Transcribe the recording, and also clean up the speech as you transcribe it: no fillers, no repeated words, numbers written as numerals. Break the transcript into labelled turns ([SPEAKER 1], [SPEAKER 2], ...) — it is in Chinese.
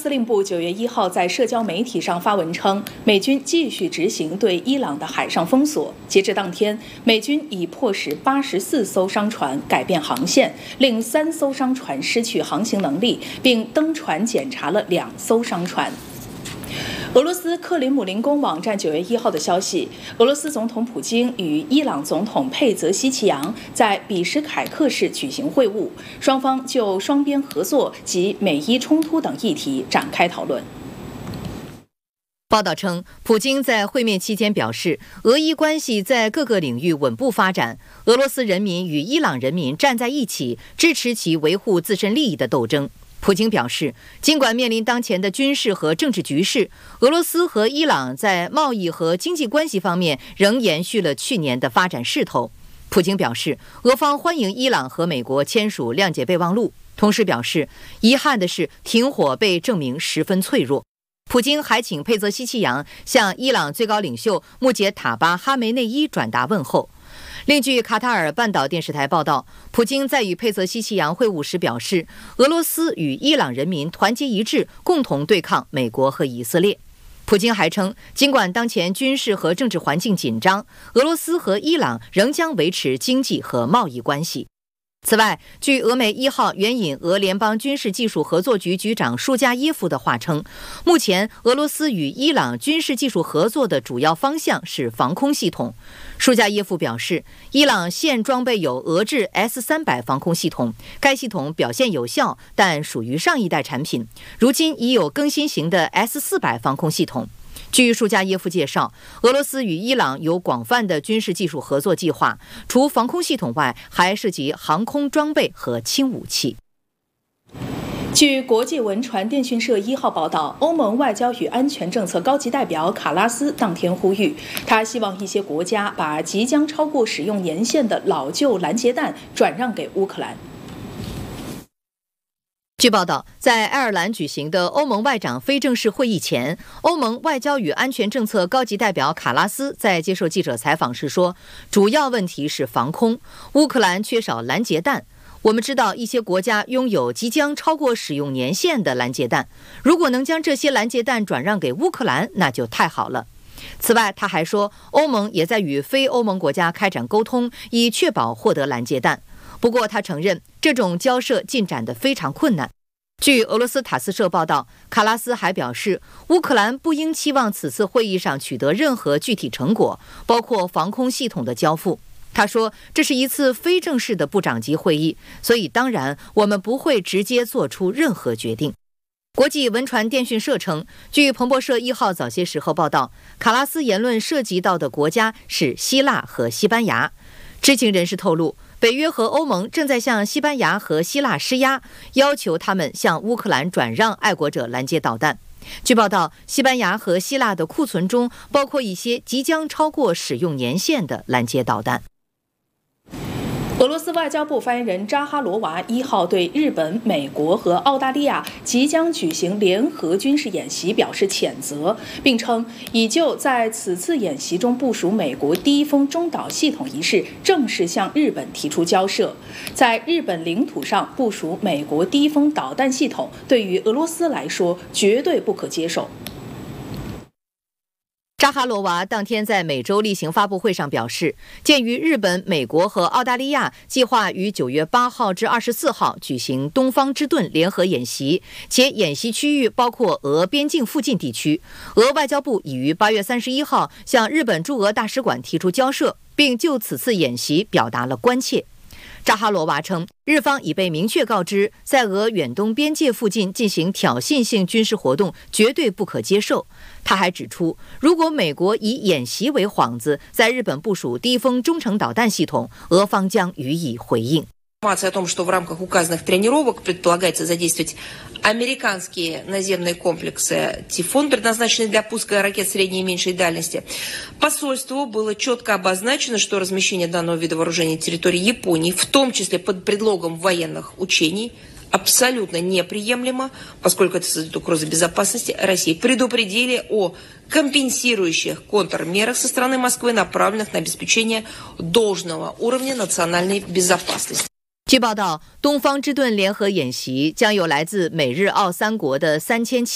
[SPEAKER 1] 司令部9月1号在社交媒体上发文称，美军继续执行对伊朗的海上封锁。截至当天，美军已迫使84艘商船改变航线，令3艘商船失去航行能力，并登船检查了2艘商船。俄罗斯克林姆林宫网站9月1号的消息，俄罗斯总统普京与伊朗总统佩泽希奇扬在比什凯克市举行会晤，双方就双边合作及美伊冲突等议题展开讨论。
[SPEAKER 2] 报道称，普京在会面期间表示，俄伊关系在各个领域稳步发展，俄罗斯人民与伊朗人民站在一起，支持其维护自身利益的斗争。普京表示，尽管面临当前的军事和政治局势，俄罗斯和伊朗在贸易和经济关系方面仍延续了去年的发展势头。普京表示，俄方欢迎伊朗和美国签署谅解备忘录，同时表示，遗憾的是停火被证明十分脆弱。普京还请佩泽希奇扬向伊朗最高领袖穆杰塔巴哈梅内伊转达问候。另据卡塔尔半岛电视台报道，普京在与佩泽希奇扬会晤时表示，俄罗斯与伊朗人民团结一致，共同对抗美国和以色列。普京还称，尽管当前军事和政治环境紧张，俄罗斯和伊朗仍将维持经济和贸易关系。此外，据俄媒1号援引俄联邦军事技术合作局局长舒加耶夫的话称，目前俄罗斯与伊朗军事技术合作的主要方向是防空系统。舒加耶夫表示，伊朗现装备有俄制 S-300防空系统，该系统表现有效，但属于上一代产品，如今已有更新型的 S-400防空系统。据舒加耶夫介绍，俄罗斯与伊朗有广泛的军事技术合作计划，除防空系统外，还涉及航空装备和轻武器。
[SPEAKER 1] 据国际文传电讯社1号报道，欧盟外交与安全政策高级代表卡拉斯当天呼吁，他希望一些国家把即将超过使用年限的老旧拦截弹转让给乌克兰。
[SPEAKER 2] 据报道，在爱尔兰举行的欧盟外长非正式会议前，欧盟外交与安全政策高级代表卡拉斯在接受记者采访时说，主要问题是防空，乌克兰缺少拦截弹。我们知道一些国家拥有即将超过使用年限的拦截弹，如果能将这些拦截弹转让给乌克兰，那就太好了。此外，他还说，欧盟也在与非欧盟国家开展沟通，以确保获得拦截弹。不过他承认，这种交涉进展得非常困难。据俄罗斯塔斯社报道，卡拉斯还表示，乌克兰不应期望此次会议上取得任何具体成果，包括防空系统的交付。他说，这是一次非正式的部长级会议，所以当然我们不会直接做出任何决定。国际文传电讯社称，据彭博社1号早些时候报道，卡拉斯言论涉及到的国家是希腊和西班牙。知情人士透露，北约和欧盟正在向西班牙和希腊施压，要求他们向乌克兰转让爱国者拦截导弹。据报道，西班牙和希腊的库存中包括一些即将超过使用年限的拦截导弹。
[SPEAKER 1] 俄罗斯外交部发言人扎哈罗娃1号对日本、美国和澳大利亚即将举行联合军事演习表示谴责，并称已就在此次演习中部署美国第一锋中导系统一事正式向日本提出交涉。在日本领土上部署美国第一锋导弹系统，对于俄罗斯来说绝对不可接受。
[SPEAKER 2] 扎哈罗娃当天在美洲例行发布会上表示，鉴于日本、美国和澳大利亚计划于9月8号至24号举行东方之盾联合演习，且演习区域包括俄边境附近地区，俄外交部已于8月31号向日本驻俄大使馆提出交涉，并就此次演习表达了关切。扎哈罗娃称，日方已被明确告知，在俄远东边界附近进行挑衅性军事活动绝对不可接受。他还指出，如果美国以演习为幌子，在日本部署第一锋中程导弹系统，俄方将予以回应。
[SPEAKER 3] Информация о том, что в рамках указанных тренировок предполагается задействовать американские наземные комплексы «Тифон», предназначенные для пуска ракет средней и меньшей дальности. Посольству было четко обозначено, что размещение данного вида вооружений на территории Японии, в том числе под предлогом военных учений, абсолютно неприемлемо, поскольку это создает угрозу безопасности России. Предупредили о компенсирующих контрмерах со стороны Москвы, направленных на обеспечение должного уровня национальной безопасности.
[SPEAKER 2] 据报道，东方之盾联合演习将有来自美日澳3国的3700